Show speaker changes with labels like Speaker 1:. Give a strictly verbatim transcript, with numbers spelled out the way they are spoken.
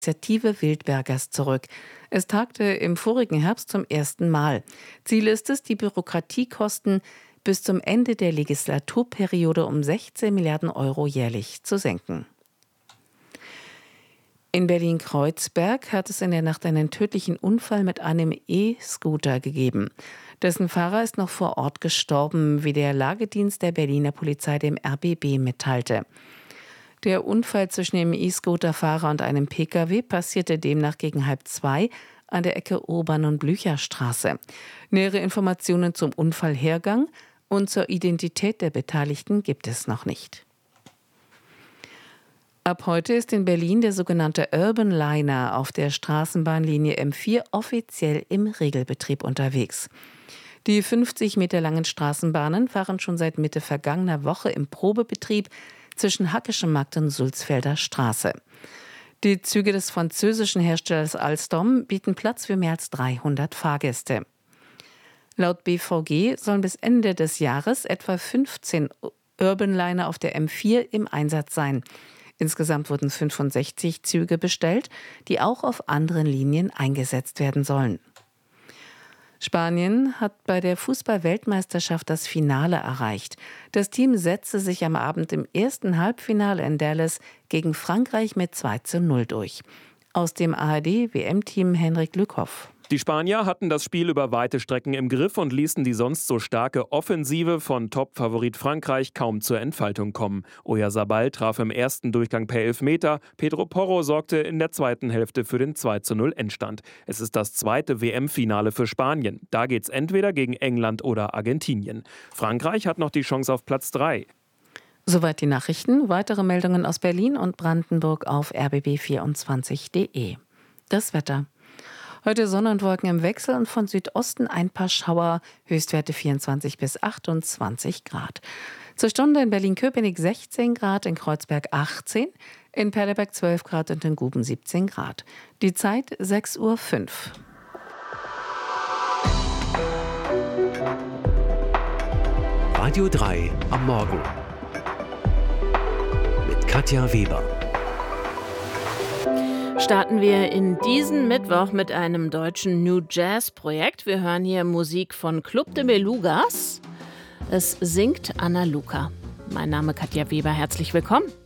Speaker 1: Initiative Wildbergers zurück. Es tagte im vorigen Herbst zum ersten Mal. Ziel ist es, die Bürokratiekosten bis zum Ende der Legislaturperiode um sechzehn Milliarden Euro jährlich zu senken. In Berlin-Kreuzberg hat es in der Nacht einen tödlichen Unfall mit einem E-Scooter gegeben. Dessen Fahrer ist noch vor Ort gestorben, wie der Lagedienst der Berliner Polizei dem R B B mitteilte. Der Unfall zwischen dem E-Scooter-Fahrer und einem Pkw passierte demnach gegen halb zwei an der Ecke Urban- und Blücherstraße. Nähere Informationen zum Unfallhergang und zur Identität der Beteiligten gibt es noch nicht. Ab heute ist in Berlin der sogenannte Urban Liner auf der Straßenbahnlinie M vier offiziell im Regelbetrieb unterwegs. Die fünfzig Meter langen Straßenbahnen fahren schon seit Mitte vergangener Woche im Probebetrieb zwischen Hackeschem Markt und Sulzfelder Straße. Die Züge des französischen Herstellers Alstom bieten Platz für mehr als dreihundert Fahrgäste. Laut B V G sollen bis Ende des Jahres etwa fünfzehn Urban Liner auf der M vier im Einsatz sein. Insgesamt wurden fünfundsechzig Züge bestellt, die auch auf anderen Linien eingesetzt werden sollen. Spanien hat bei der Fußball-Weltmeisterschaft das Finale erreicht. Das Team setzte sich am Abend im ersten Halbfinale in Dallas gegen Frankreich mit zwei zu null durch. Aus dem A R D-W M-Team Henrik Lückhoff.
Speaker 2: Die Spanier hatten das Spiel über weite Strecken im Griff und ließen die sonst so starke Offensive von Top-Favorit Frankreich kaum zur Entfaltung kommen. Oyarzabal traf im ersten Durchgang per Elfmeter. Pedro Porro sorgte in der zweiten Hälfte für den zwei zu null Endstand. Es ist das zweite W M-Finale für Spanien. Da geht's entweder gegen England oder Argentinien. Frankreich hat noch die Chance auf Platz drei.
Speaker 1: Soweit die Nachrichten. Weitere Meldungen aus Berlin und Brandenburg auf r b b vierundzwanzig punkt de. Das Wetter. Heute Sonne und Wolken im Wechsel und von Südosten ein paar Schauer, Höchstwerte vierundzwanzig bis achtundzwanzig Grad. Zur Stunde in Berlin-Köpenick sechzehn Grad, in Kreuzberg achtzehn, in Perleberg zwölf Grad und in Guben siebzehn Grad. Die Zeit sechs Uhr fünf.
Speaker 3: Radio drei am Morgen mit Katja Weber.
Speaker 4: Starten wir in diesen Mittwoch mit einem deutschen New Jazz-Projekt. Wir hören hier Musik von Club de Belugas. Es singt Anna Luca. Mein Name Katja Weber, herzlich willkommen.